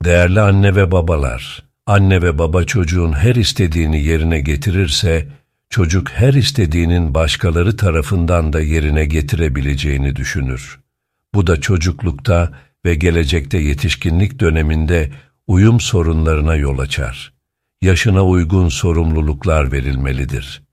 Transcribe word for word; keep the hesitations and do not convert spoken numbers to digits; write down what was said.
Değerli anne ve babalar, anne ve baba çocuğun her istediğini yerine getirirse, çocuk her istediğinin başkaları tarafından da yerine getirebileceğini düşünür. Bu da çocuklukta ve gelecekte yetişkinlik döneminde uyum sorunlarına yol açar. Yaşına uygun sorumluluklar verilmelidir.